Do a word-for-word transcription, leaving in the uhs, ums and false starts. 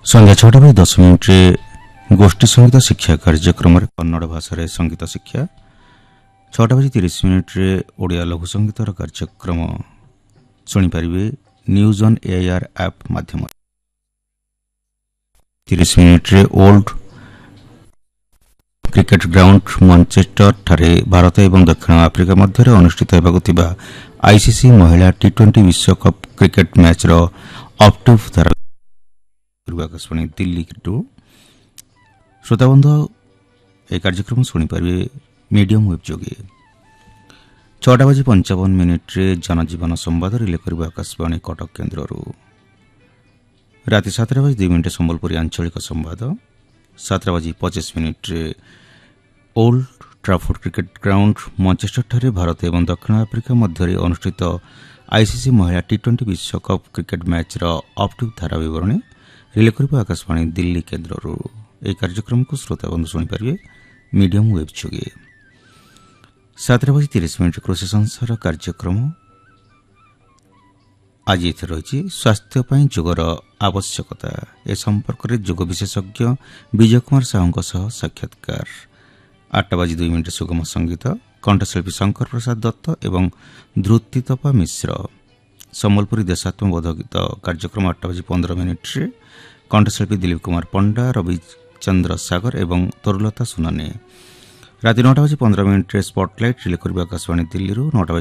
संध्या छटा बजे दस मिनिट्रे गोष्ठी संगीत शिक्षा कार्यक्रम कन्नड़ भाषा संगीत शिक्षा छटा बजे तीस मिनिट्रे ओडिया लघु संगीतर कार्यक्रम शुणिपारे न्यूज ऑन एआईआर ऐप माध्यम तीस मिनिट्रे ओल्ड क्रिकेट ग्राउंड मैनचेस्टर ठारे भारत और दक्षिण आफ्रिका मध्य अनुष्ठित होगा आईसीसी महिला टी ट्वेंटी विश्वकप क्रिकेट मैच अपटू धारा आकाशवाणी दिल्ली श्रोताबंध ए कार्यक्रम शुणिपारे मीडियम वेब जोगे छटा बजे पंचावन मिनिट्रे जनजीवन संवाद रिले कर आकाशवाणी कटक केन्द्र राति सातटा बजे दुई मिनिट संबलपुरी आंचलिक संवाद सातटा बजे पचास मिनिट्रे ओल्ड ट्राफोर्ड क्रिकेट ग्राउंड मैनचेस्टर ठारे भारत और दक्षिण आफ्रिका मध्य अनुष्ठित आईसीसी महिला टी ट्वेंटी विश्वकप क्रिकेट मैच अपटू धारा विवरणी रिले कर आकाशवाणी दिल्ली केन्द्र यह कार्यक्रम को श्रोता बंधु शुणिपारे मीडियम वेब जोगे सातटा बजे तीस मिनिट कृषि संसार कार्यक्रम आज ये रही स्वास्थ्य जोगर आवश्यकता ए संपर्क में जोग विशेषज्ञ विजय कुमार साहू साक्षात्कार आठटा बजे दुई मिनिट सुगम संगीत कंठशिल्पी शंकर प्रसाद दत्त एवं ध्रुतितपा मिश्र सम्बलपुरी देशात्मबोध गीत कार्यक्रम आठटा बजे पंद्रह मिनिट कंठशिल्पी दिलीप कुमार पंडा रविचंद्र सागर एवं तरुलता सुनाने राति नौटा बजे पंद्रह मिनिट स्पॉटलाइट रिले कर आकाशवाणी दिल्ली नौटा